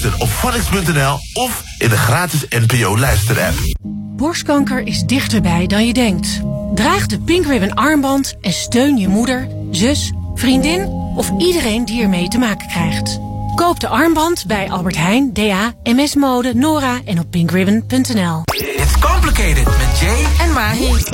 Luister op phonics.nl of in de gratis NPO Luister-app. Borstkanker is dichterbij dan je denkt. Draag de Pink Ribbon armband en steun je moeder, zus, vriendin of iedereen die ermee te maken krijgt. Koop de armband bij Albert Heijn, DA, MS Mode, Nora en op pinkribbon.nl. It's complicated met Jay en Mahi.